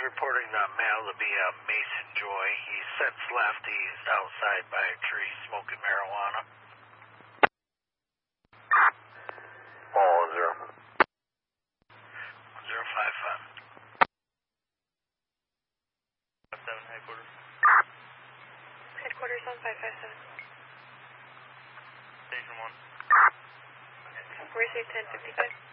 reporting that male to be Mason Joy. He sets left. He's outside by a tree smoking marijuana. Oh, 055. 7 headquarters. Headquarters on 557. Station 1. Receive 1055.